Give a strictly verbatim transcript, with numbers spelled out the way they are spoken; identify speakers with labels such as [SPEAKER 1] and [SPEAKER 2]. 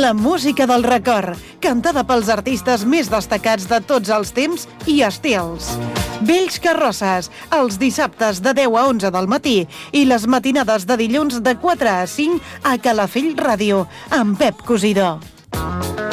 [SPEAKER 1] La música del record, cantada pels artistes més destacats de tots els temps i estils. Vells Carrosses, els dissabtes de deu a onze del matí i les matinades de dilluns de quatre a cinc a Calafell Ràdio, amb Pep Cosidó.